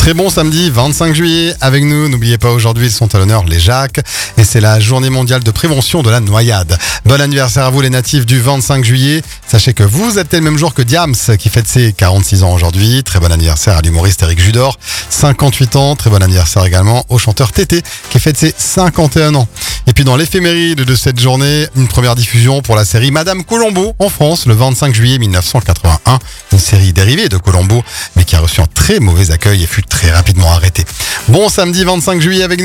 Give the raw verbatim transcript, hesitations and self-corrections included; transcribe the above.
Très bon samedi vingt-cinq juillet avec nous. N'oubliez pas, aujourd'hui, ils sont à l'honneur les Jacques. Et c'est la journée mondiale de prévention de la noyade. Bon anniversaire à vous les natifs du vingt-cinq juillet. Sachez que vous êtes le même jour que Diams qui fête ses quarante-six ans aujourd'hui. Très bon anniversaire à l'humoriste Éric Judor, cinquante-huit ans. Très bon anniversaire également au chanteur Tété qui fête ses cinquante et un ans. Et puis dans l'éphéméride de cette journée, une première diffusion pour la série Madame Colombo en France le vingt-cinq juillet mille neuf cent quatre-vingt-un. Une série dérivée de Colombo mais qui a reçu un très mauvais accueil et fut très rapidement arrêtée. Bon samedi vingt-cinq juillet avec nous.